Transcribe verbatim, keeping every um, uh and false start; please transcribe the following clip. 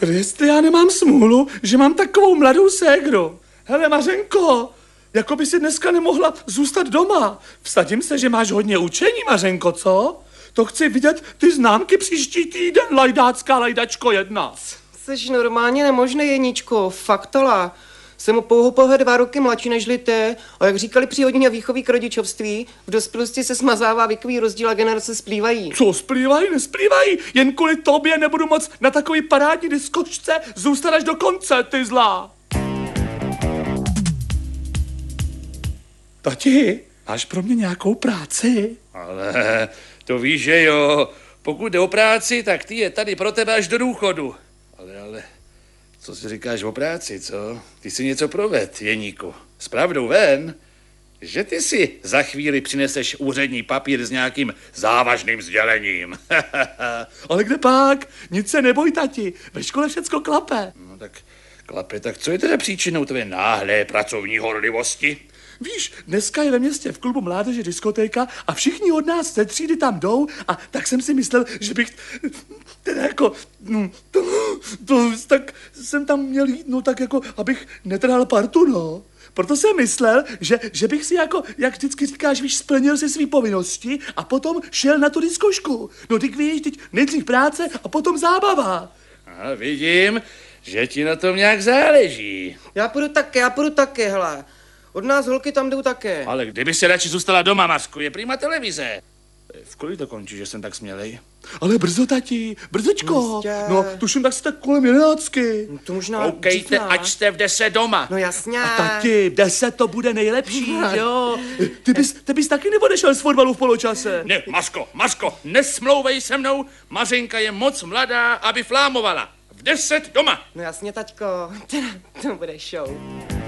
Tedy jestli já nemám smůlu, že mám takovou mladou ségru. Hele, Mařenko, jako by si dneska nemohla zůstat doma. Vsadím se, že máš hodně učení, Mařenko, co? To chci vidět ty známky příští týden, lajdácká lajdačko jedna. Jseš normálně nemožný, Jeníčko, faktola. Jsem o pouhou pouhé dva roky mladší nežli ty, a jak říkali při hodině výchovy k rodičovství, v dospělosti se smazává věkový rozdíl a generace splývají. Co splývají, nesplývají? Jen kvůli tobě nebudu moc na takový parádní diskošce zůstat až do konce, ty zlá. Tati, máš pro mě nějakou práci? Ale to víš, že jo. Pokud jde o práci, tak ty je tady pro tebe až do důchodu. Ale, ale, co si říkáš o práci, co? Ty si něco proved, Jeníku. S pravdou ven, že ty si za chvíli přineseš úřední papír s nějakým závažným sdělením. Ale kde pak? Nic se neboj, tati. Ve škole všecko klape. No tak klape, tak co je teda příčinou tvé náhlé pracovní horlivosti? Víš, dneska je ve městě v klubu mládeže diskotéka a všichni od nás ze třídy tam jdou a tak jsem si myslel, že bych teda jako, no, to, to, tak jsem tam měl jít, no tak jako, abych netrhal partu, no. Proto jsem myslel, že, že bych si jako, jak vždycky říkáš, víš, splnil si svý povinnosti a potom šel na tu diskošku. No ty víš, teď nejdřív práce a potom zábava. A vidím, že ti na tom nějak záleží. Já půjdu taky, já půjdu taky, hele. Od nás holky tam jdou také. Ale kdyby se radši zůstala doma, Mařku, je prima televize. V kolik to končí, že jsem tak smělej? Ale brzo, tati, brzočko. Jistě. No, tuším tak si tak kolem jedenáctky. No, to možná Koukejte, dřív, ať jste v deset doma. No jasně. A tati, v deset to bude nejlepší, jo? Ty bys, ty bys taky neodešel z fotbalu v poločase. Ne, Mařko, Mařko, nesmlouvej se mnou. Mařenka je moc mladá, aby flámovala. V deset doma. No jasně, taťko, teda to bude show.